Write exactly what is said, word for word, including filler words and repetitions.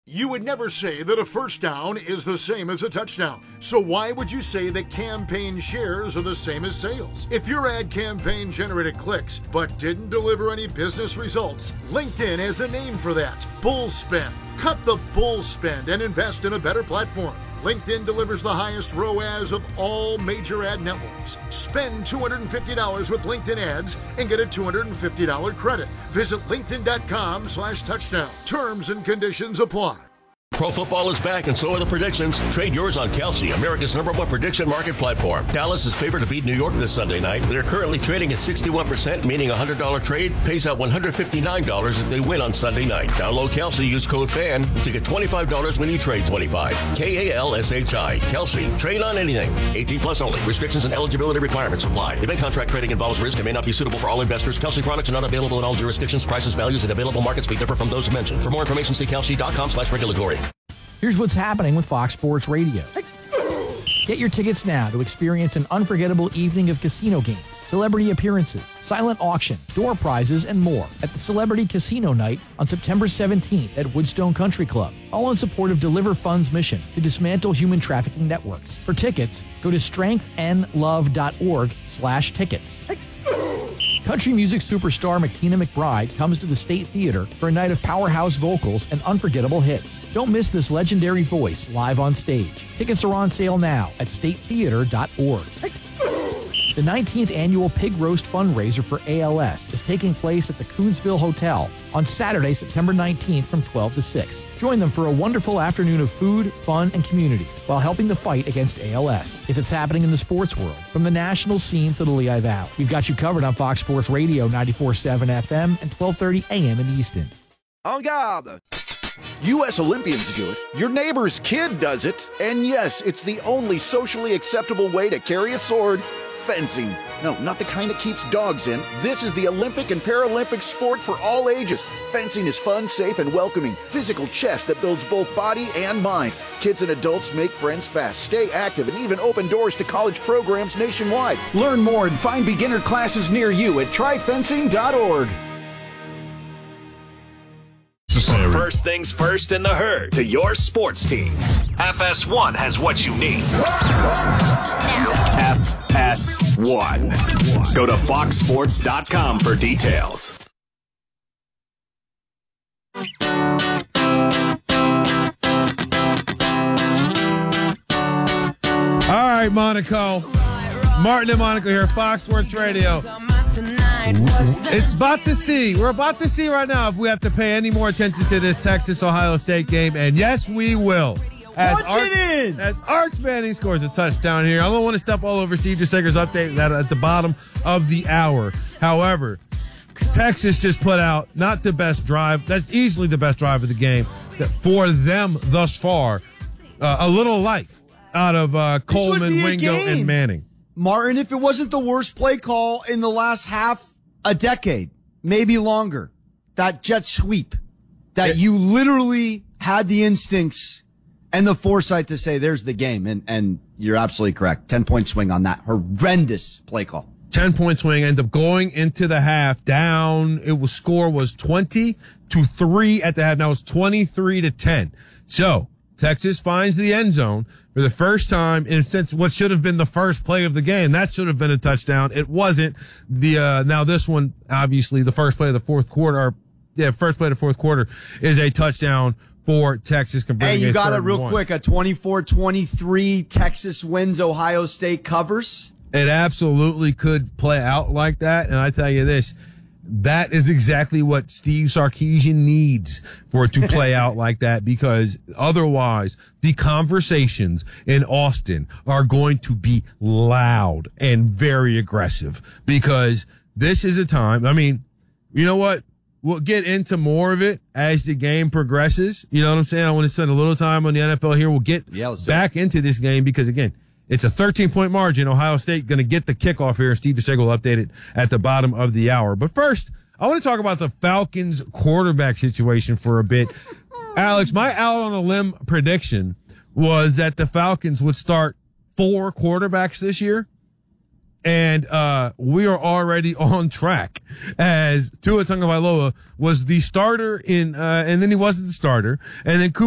You would never say that a first down is the same as a touchdown. So why would you say that campaign shares are the same as sales? If your ad campaign generated clicks but didn't deliver any business results, LinkedIn has a name for that: bull spend. Cut the bull spend and invest in a better platform. LinkedIn delivers the highest R O A S of all major ad networks. Spend two hundred fifty dollars with LinkedIn ads and get a two hundred fifty dollars credit. Visit linkedin.com slash touchdown. Terms and conditions apply. Pro football is back, and so are the predictions. Trade yours on Kelsey, America's number one prediction market platform. Dallas is favored to beat New York this Sunday night. They're currently trading at sixty-one percent, meaning a one hundred dollars trade pays out one hundred fifty-nine dollars if they win on Sunday night. Download Kelsey, use code FAN to get twenty-five dollars when you trade twenty-five. K A L S H I. Kelsey. Trade on anything. eighteen plus only. Restrictions and eligibility requirements apply. Event contract trading involves risk and may not be suitable for all investors. Kelsey products are not available in all jurisdictions. Prices, values, and available markets may differ from those mentioned. For more information, see kelsey.com slash regulatory. Here's what's happening with Fox Sports Radio. Get your tickets now to experience an unforgettable evening of casino games, celebrity appearances, silent auction, door prizes, and more at the Celebrity Casino Night on September seventeenth at Woodstone Country Club, all in support of Deliver Fund's mission to dismantle human trafficking networks. For tickets, go to strengthandlove.org slash tickets. Country music superstar McTina McBride comes to the State Theater for a night of powerhouse vocals and unforgettable hits. Don't miss this legendary voice live on stage. Tickets are on sale now at state theater dot org. The nineteenth annual Pig Roast fundraiser for A L S is taking place at the Coonsville Hotel on Saturday, September nineteenth from twelve to six. Join them for a wonderful afternoon of food, fun, and community while helping the fight against A L S. If it's happening in the sports world, from the national scene to the Lehigh Valley, we've got you covered on Fox Sports Radio ninety-four point seven F M and twelve thirty A M in Easton. En garde! U S Olympians do it, your neighbor's kid does it, and yes, it's the only socially acceptable way to carry a sword: fencing. No, not the kind that keeps dogs in. This is the Olympic and Paralympic sport for all ages. Fencing is fun, safe, and welcoming. Physical chess that builds both body and mind. Kids and adults make friends fast, stay active, and even open doors to college programs nationwide. Learn more and find beginner classes near you at try fencing dot org. First things first in the herd to your sports teams. F S one has what you need. F S one. Go to fox sports dot com for details. All right, Monaco. Martin and Monaco here, Fox Sports Radio. It's about to see. We're about to see right now if we have to pay any more attention to this Texas-Ohio State game, and yes, we will. As Punch Arch, it in! As Arch Manning scores a touchdown here. I don't want to step all over Steve DeSager's update that at the bottom of the hour. However, Texas just put out not the best drive. That's easily the best drive of the game for them thus far. Uh, a little life out of uh, Coleman, Wingo, and Manning. Martin, if it wasn't the worst play call in the last half a decade, maybe longer, that jet sweep, that it, you literally had the instincts and the foresight to say, there's the game. And, and you're absolutely correct. ten-point swing on that horrendous play call. ten-point swing, end up going into the half down. It was score was twenty to three at the half. Now it was twenty-three to ten. So Texas finds the end zone for the first time in since what should have been the first play of the game. That should have been a touchdown. It wasn't. The uh now this one, obviously, the first play of the fourth quarter, or, yeah, first play of the fourth quarter is a touchdown for Texas. Hey, you got it real quick. A twenty-four twenty-three Texas wins, Ohio State covers. It absolutely could play out like that. And I tell you this, that is exactly what Steve Sarkisian needs for it to play out like that, because otherwise the conversations in Austin are going to be loud and very aggressive, because this is a time. I mean, you know what? We'll get into more of it as the game progresses. You know what I'm saying? I want to spend a little time on the N F L here. We'll get yeah, back into this game because, again, it's a thirteen-point margin. Ohio State going to get the kickoff here. Steve DeSager will update it at the bottom of the hour. But first, I want to talk about the Falcons quarterback situation for a bit. Alex, my out on a limb prediction was that the Falcons would start four quarterbacks this year. And uh we are already on track, as Tua Tagovailoa was the starter in, uh and then he wasn't the starter. And then Cooper